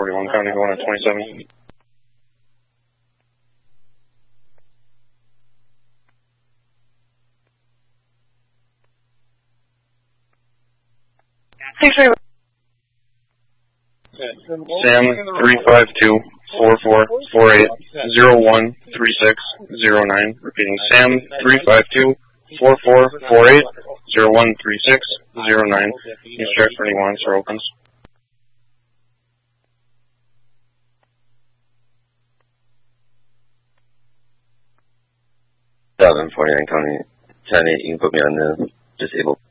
41 County going at 27. Sam 352-4448-013609. Repeating, Sam 352-4448-013609. Use track for any wants or opens. 49 County 10-8 info beyond the disabled.